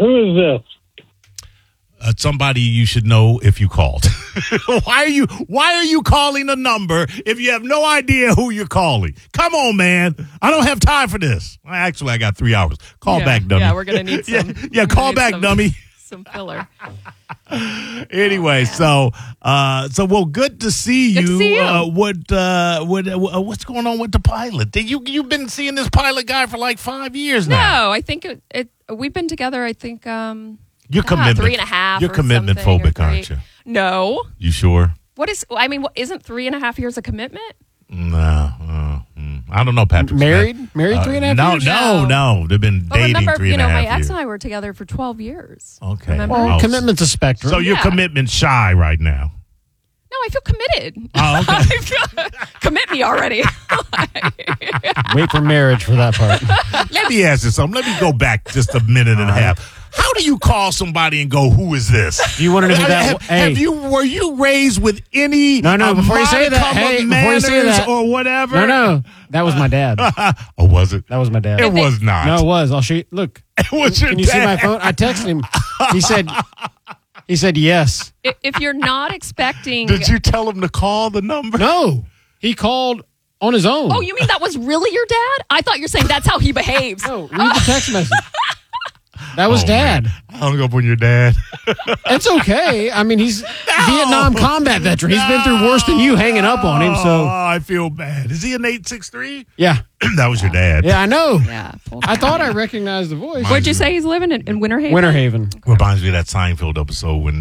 Who is this? Somebody you should know if you called. Why are you calling a number if you have no idea who you're calling? Come on, man. I don't have time for this. Actually, I got 3 hours. Call back, dummy. Yeah, we're going to need some. Call back, dummy. Some filler. Anyway, so well, good to see you. Good to see you. What's going on with the pilot? You've been seeing this pilot guy for like 5 years now. No, I think we've been together, I think, You're commitment. 3.5. You're commitment phobic, aren't you? No. You sure? Isn't 3.5 years a commitment? No. I don't know, Patrick. Married 3.5 years? No. They've been dating remember, 3.5 years. my ex and I were together for 12 years. Okay. Remember? Well, commitment's a spectrum. So you're commitment shy right now. No, I feel committed. Oh, okay. Commit me already. Wait for marriage for that part. Let me ask you something. Let me go back just a minute and a half. How do you call somebody and go, who is this? You want to know who that were you raised with any before you say that, before you say that, or whatever? No, that was my dad. Oh, was it? That was my dad. It was not. No, it was. I'll show you. Look. It was your Can you dad. see my phone? I texted him. He said yes. If you're not expecting... Did you tell him to call the number? No. He called on his own. Oh, you mean that was really your dad? I thought you're saying that's how he behaves. No, read the text message. That was Dad. Man. I hung up on your dad. It's okay. I mean, he's Vietnam combat veteran. He's been through worse than you hanging up on him. So I feel bad. Is he an 863? Yeah. That was your dad. Yeah, I know. Yeah. I thought I recognized the voice. What'd you say he's living in Winter Haven? Winter Haven. Reminds me of that Seinfeld episode when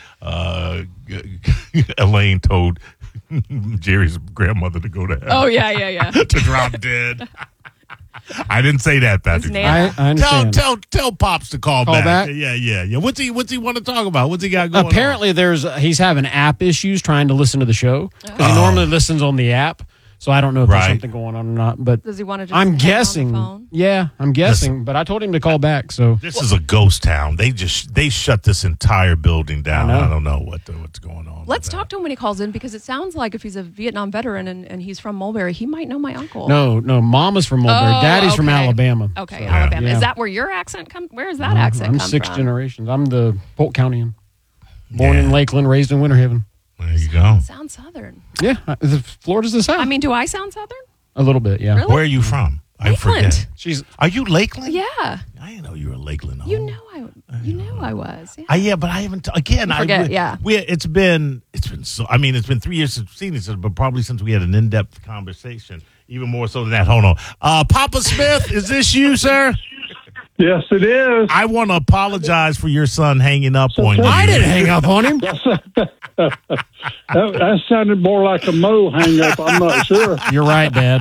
Elaine told Jerry's grandmother to go to hell. Oh, yeah. To drop dead. I didn't say that, Patrick. I understand. Tell Pops to call back. Yeah. What's he want to talk about? What's he got going Apparently, on? he's having app issues trying to listen to the show because he normally listens on the app. So I don't know if there's something going on or not. But does he want to just I'm hang guessing. on the phone? Yeah, I'm guessing. But I told him to call back. So this is a ghost town. They shut this entire building down. I don't know what's going on. Let's talk to him when he calls in because it sounds like if he's a Vietnam veteran and he's from Mulberry, he might know my uncle. No, Mama's from Mulberry. Daddy's from Alabama. Okay, So, Alabama. yeah. Is that where your accent comes? Where is that accent come I'm six from? generations. I'm the Polk Countyan. Born in Lakeland, raised in Winter Haven. There you go. Sounds southern. Yeah, Florida's the South. I mean, do I sound southern? A little bit, yeah. Really? Where are you from? I Lakeland. forget. Are you Lakeland? Yeah. I didn't know you were Lakeland. You know I was. Yeah. But I haven't. Again, I forget. Yeah. It's been so. I mean, it's been 3 years since we've seen each other, but probably since we had an in-depth conversation. Even more so than that. Hold on, Papa Smith, is this you, sir? Yes, it is. I want to apologize for your son hanging up on you. I didn't hang up on him. That sounded more like a Mo hang up. I'm not sure. You're right, Dad.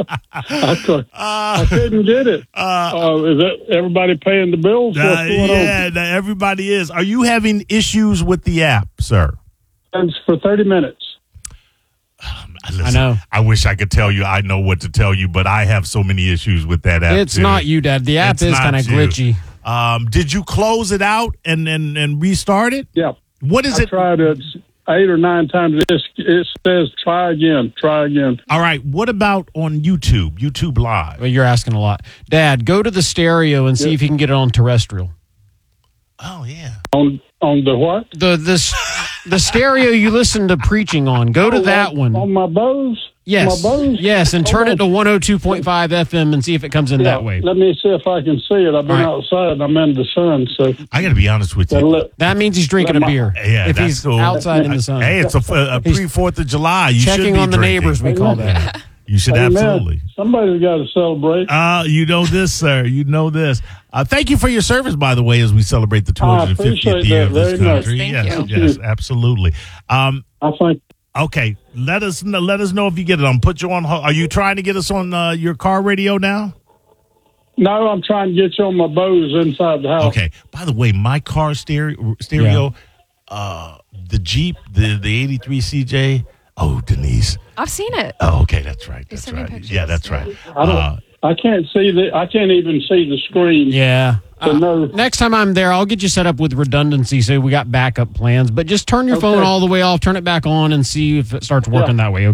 I couldn't get it. Is that everybody paying the bills? What's going on? Everybody is. Are you having issues with the app, sir? It's for 30 minutes. Listen, I know. I wish I could tell you I know what to tell you, but I have so many issues with that app. It's too. not you, Dad. The app is kind of glitchy. Did you close it out and restart it? Yeah. What is I it? tried it 8 or 9 times. It says try again. All right. What about on YouTube? YouTube Live. Well, you're asking a lot. Dad, go to the stereo and see if you can get it on terrestrial. Oh, yeah. On the what? The stereo you listen to preaching on. Go to that one. On my Bose? Yes. My Bose? Yes, and turn it to 102.5 FM and see if it comes in that way. Let me see if I can see it. I've been outside. I'm in the sun, so I got to be honest with you. That means he's drinking a beer. Yeah, if that's he's cool. outside in the sun. Hey, it's a pre-4th of July. You checking should be on the drinking. neighbors, we call that. You should absolutely. Somebody's got to celebrate. You know this, sir. You know this. Thank you for your service, by the way, as we celebrate the 250th year of this country. Yes, absolutely. I think. Okay, let us know if you get it. I'm put you on. Are you trying to get us on your car radio now? No, I'm trying to get you on my Bose inside the house. Okay. By the way, my car stereo, the Jeep, the 83 CJ. Oh, Denise. I've seen it. Oh, okay, that's right. You That's sent me right. pictures. Yeah, that's right. I can't see I can't even see the screen. Yeah. No. Next time I'm there, I'll get you set up with redundancy so we got backup plans. But just turn your phone all the way off, turn it back on, and see if it starts working that way, okay?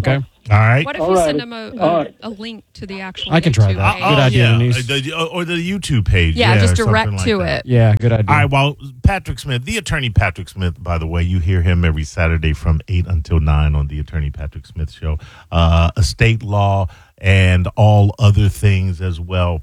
All right. What if All you right. send him All right. a link to the actual I can try YouTube that. page? Good idea, yeah. Denise. Or the YouTube page. Yeah, just or direct something to like that. it. Yeah, good idea. All right, well, Patrick Smith, the attorney Patrick Smith, by the way, you hear him every Saturday from 8 until 9 on the attorney Patrick Smith show. Estate law and all other things as well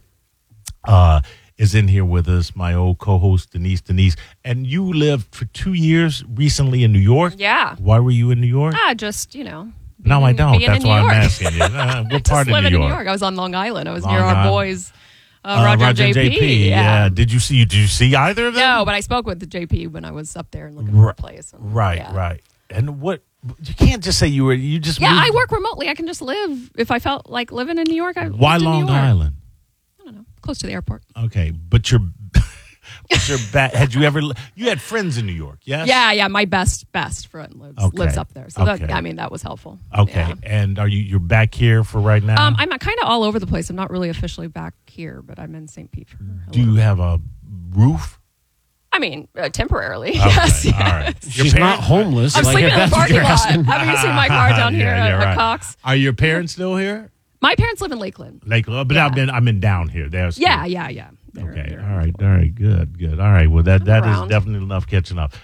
is in here with us, my old co-host, Denise. And you lived for 2 years recently in New York? Yeah. Why were you in New York? Just, No, I don't. being That's in why New I'm York. asking you. What Just part of living New in York? New York. I was on Long Island. I was Long near our Island. boys, Roger and JP. Yeah. Did you see either of them? No, but I spoke with the JP when I was up there and looking for a place. And, yeah. Right. And what you can't just say you just Yeah, moved. I work remotely. I can just live. If I felt like living in New York, I Why lived in New Long York. Island? I don't know. Close to the airport. Okay, but you're back. You had friends in New York? Yes. Yeah. My best friend lives up there. So Okay. that was helpful. Okay, Yeah. and you're back here for right now? I'm kind of all over the place. I'm not really officially back here, but I'm in St. Pete. Do you have a roof? I mean, temporarily. Okay, Yes. all right. She's not homeless. I'm like, sleeping if in the that's what parking you're lot. asking. Haven't you seen my car down here Yeah, at right. Cox? Are your parents still here? My parents live in Lakeland. Like, but Yeah. I'm in down here. There's Yeah. They're- Okay. they're- All right. Good. All right. Well, that is around. definitely enough catching up.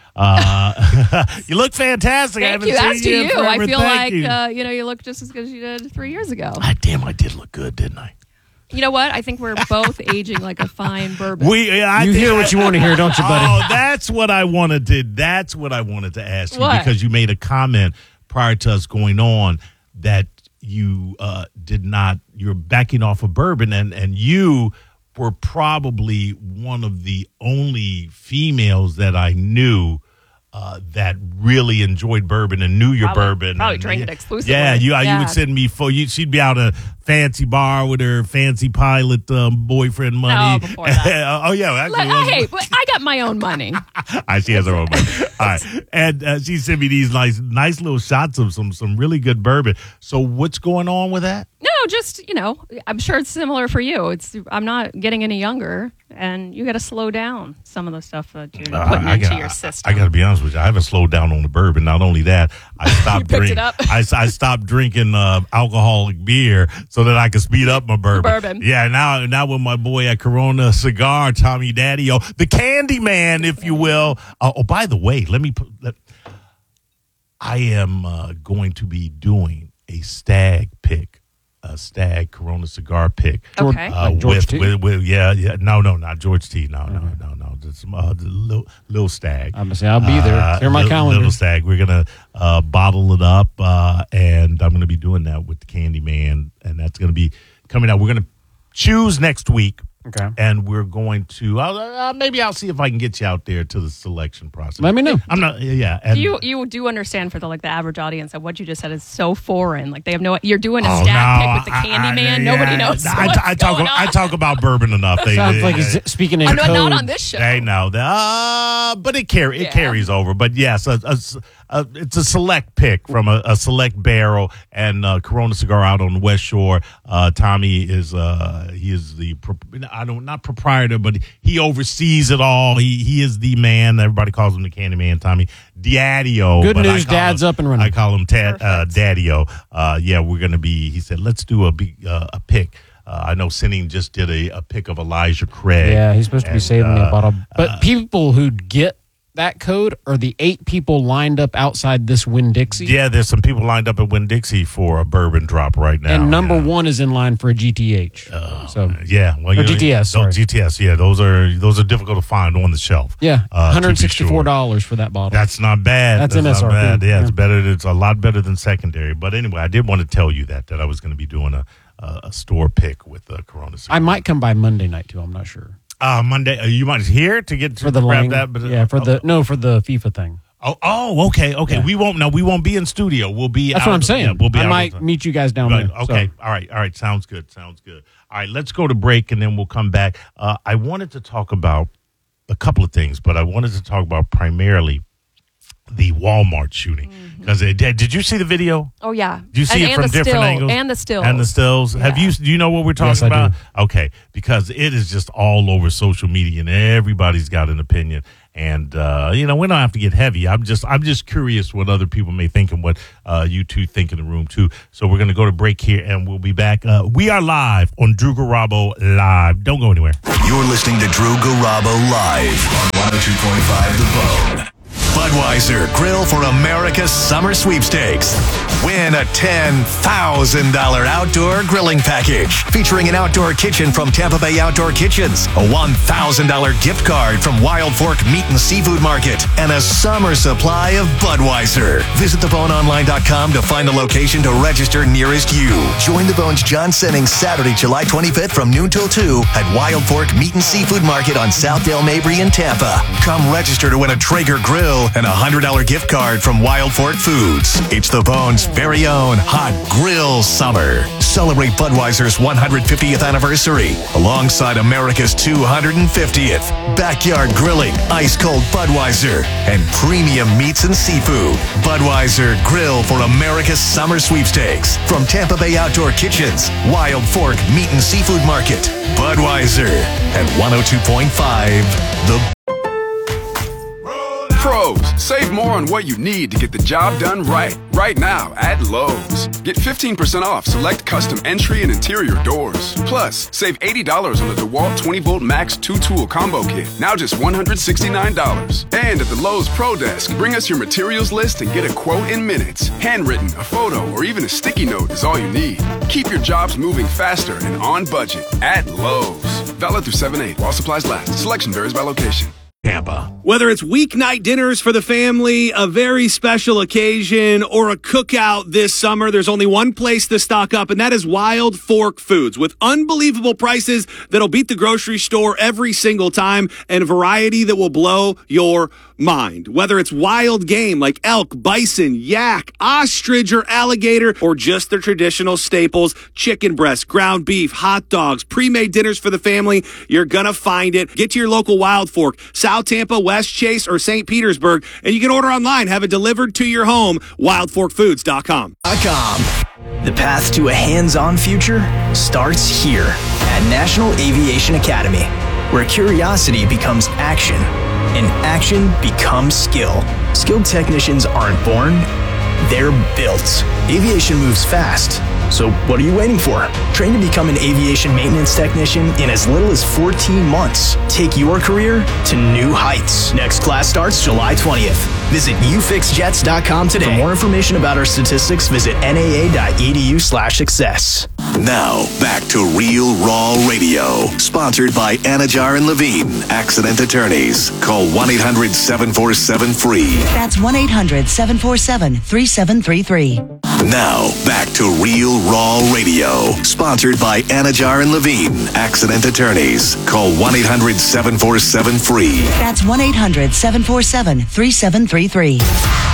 You look fantastic. I Thank haven't you. seen As to you in you, I forever. feel Thank like you. you look just as good as you did 3 years ago. Damn, I did look good, didn't I? You know what? I think we're both aging like a fine bourbon. You hear what you want to hear, don't you, buddy? Oh, that's what I wanted to. That's what I wanted to ask you What? because you made a comment prior to us going on that you did not. You're backing off of bourbon, and you were probably one of the only females that I knew that really enjoyed bourbon and knew your bourbon. Probably and, drank it exclusively. Yeah, you Yeah. would send me she'd be out at a fancy bar with her fancy pilot boyfriend money. No, before that. Oh yeah, actually, Hey, but I got my own money. she has her own money. All right, and she sent me these nice little shots of some really good bourbon. So what's going on with that? No, just I'm sure it's similar for you. I'm not getting any younger, and you got to slow down some of the stuff that you're putting into your system. I got to be honest with you. I haven't slowed down on the bourbon. Not only that, I stopped picked drinking. it up. I stopped drinking alcoholic beer so that I could speed up my bourbon. Yeah, now with my boy at Corona Cigar, Tommy Daddio, the Candy Man, if you will. Oh, by the way, I am going to be doing a stag pick. A stag Corona cigar pick. Okay. Like George T? With no, not George T. No. Just little stag. I'm gonna say I'll be there. Clear my calendar. Little stag. We're gonna bottle it up, and I'm gonna be doing that with the Candy Man, and that's gonna be coming out. We're gonna choose next week. Okay. And we're going to maybe I'll see if I can get you out there to the selection process. Let me know. I'm not. Yeah. And, You do understand for the average audience that what you just said is so foreign. Like they have no. You're doing a Oh, stag no, pick with the Candy Man. yeah, Nobody knows. I what's going on. talk about bourbon enough. Sounds like he's speaking in I'm code. not on this show. They know that, but it carries over. But yes, it's a select pick from a select barrel, and Corona Cigar out on the West Shore. Tommy is not proprietor, but he oversees it all. He is the man. Everybody calls him the Candy Man, Tommy Daddio. Good news, Dad's up and running. I call him Daddio. We're gonna be. He said, let's do a pick. I know Sinning just did a pick of Elijah Craig. Yeah, he's supposed to be saving me a bottle. But people who get that code are the 8 people lined up outside this Winn-Dixie. Yeah, there's some people lined up at Winn-Dixie for a bourbon drop right now. And number 1 is in line for a GTH. Yeah, well, or GTS. Sorry. GTS. Yeah, those are difficult to find on the shelf. Yeah, $164 sure. for that bottle. That's not bad. That's not MSRP. bad. Yeah, it's better. It's a lot better than secondary. But anyway, I did want to tell you that I was going to be doing a store pick with Corona Cigar. I might come by Monday night too. I'm not sure. Monday. You might here to get to For the grab Lang, that. But, for the FIFA thing. Okay. Yeah. We won't be in studio. We'll be. That's out, what I'm saying. Yeah, we'll be. I out might meet you guys down Right. there. Okay. So. All right. Sounds good. All right. Let's go to break and then we'll come back. I wanted to talk about a couple of things, but I wanted to talk about primarily the Walmart shooting. Because did you see the video? Oh yeah. Did you see it from different angles? And the stills. And the stills. Yeah. Do you know what we're talking about? Okay, because it is just all over social media, and everybody's got an opinion. And we don't have to get heavy. I'm just curious what other people may think and what you two think in the room too. So we're going to go to break here, and we'll be back. We are live on Drew Garabo Live. Don't go anywhere. You're listening to Drew Garabo Live on 102.5 The Bone. Budweiser Grill for America's Summer Sweepstakes. Win a $10,000 outdoor grilling package featuring an outdoor kitchen from Tampa Bay Outdoor Kitchens, a $1,000 gift card from Wild Fork Meat and Seafood Market, and a summer supply of Budweiser. Visit theboneonline.com to find a location to register nearest you. Join the Bone's John Sennings Saturday, July 25th from noon till 2 at Wild Fork Meat and Seafood Market on Southdale Mabry in Tampa. Come register to win a Traeger grill and a $100 gift card from Wild Fork Foods. It's the Bone's very own Hot Grill Summer. Celebrate Budweiser's 150th anniversary alongside America's 250th. Backyard grilling, ice-cold Budweiser, and premium meats and seafood. Budweiser Grill for America's Summer Sweepstakes from Tampa Bay Outdoor Kitchens, Wild Fork Meat and Seafood Market. Budweiser at 102.5 The Pros, save more on what you need to get the job done right. Right now at Lowe's. Get 15% off select custom entry and interior doors. Plus, save $80 on the DeWalt 20-volt Max 2-tool combo kit. Now just $169. And at the Lowe's Pro Desk, bring us your materials list and get a quote in minutes. Handwritten, a photo, or even a sticky note is all you need. Keep your jobs moving faster and on budget at Lowe's. Valid through 7/8 while supplies last. Selection varies by location. Tampa. Whether it's weeknight dinners for the family, a very special occasion, or a cookout this summer, there's only one place to stock up, and that is Wild Fork Foods. With unbelievable prices that'll beat the grocery store every single time, and a variety that will blow your mind. Whether it's wild game like elk, bison, yak, ostrich, or alligator, or just the traditional staples, chicken breast, ground beef, hot dogs, pre-made dinners for the family, you're gonna find it. Get to your local Wild Fork, South Tampa, West Chase, or St. Petersburg, and you can order online, have it delivered to your home, wildforkfoods.com. The path to a hands-on future starts here at National Aviation Academy, where curiosity becomes action and action becomes skill. Skilled technicians aren't born, they're built. Aviation moves fast. So what are you waiting for? Train to become an aviation maintenance technician in as little as 14 months. Take your career to new heights. Next class starts July 20th. Visit ufixjets.com today. For more information about our statistics, visit naa.edu/success. Now, back to Real Raw Radio. Sponsored by Anajar and Levine, accident attorneys. Call 1-800-747-FREE. That's 1-800-747-3733. Now, back to Real Raw Radio. Sponsored by Anajar and Levine, accident attorneys. Call 1-800-747-FREE. That's 1-800-747-3733.